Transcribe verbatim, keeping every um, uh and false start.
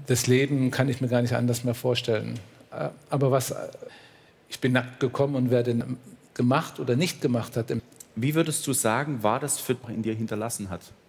das Leben kann ich mir gar nicht anders mehr vorstellen. Äh, aber was, ich bin nackt gekommen und wer denn gemacht oder nicht gemacht hat. Wie würdest du sagen, war das für in dir hinterlassen hat?